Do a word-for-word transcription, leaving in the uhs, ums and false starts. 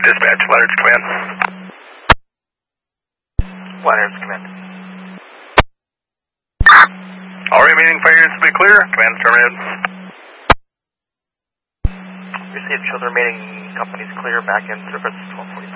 Dispatch, Leonard's command. Leonard's command. All remaining fires to be clear. Command terminated. Received, show the remaining companies clear back in surface twelve forty-five.